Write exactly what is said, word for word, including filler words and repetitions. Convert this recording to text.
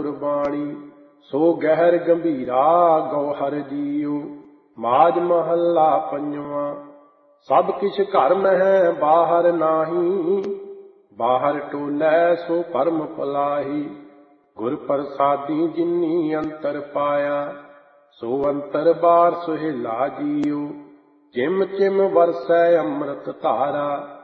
ਗੁਰਬਾਣੀ। ਸੋ ਗਹਿਰ ਗੰਭੀਰਾ ਗੌਹਰ ਜੀਉ। ਮਾਝ ਮਹੱਲਾ ਪੰਜਵਾਂ। ਸਭ ਕਿਛ ਘਰ ਮਹਿ ਬਾਹਰ ਨਾਹੀ। ਬਾਹਰ ਟੋਲੈ ਸੋ ਭਰਮ ਭੁਲਾਹੀ। ਗੁਰ ਪ੍ਰਸਾਦੀ ਜਿਨੀ ਅੰਤਰ ਪਾਇਆ। ਸੋ ਅੰਤਰ ਬਾਰ ਸੁਹੇਲਾ ਜੀਉ। ਚਿਮ ਚਿਮ ਵਰਸੈ ਅੰਮ੍ਰਿਤ ਧਾਰਾ।